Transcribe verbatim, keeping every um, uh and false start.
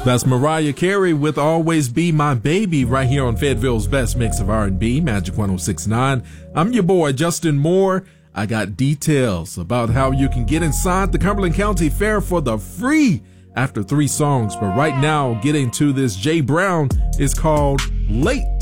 That's Mariah Carey with Always Be My Baby right here on Fayetteville's best mix of R and B, Magic one oh six point nine. I'm your boy, Justin Moore. I got details about how you can get inside the Cumberland County Fair for the free after three songs. But right now, getting to this Jay Brown is called Late.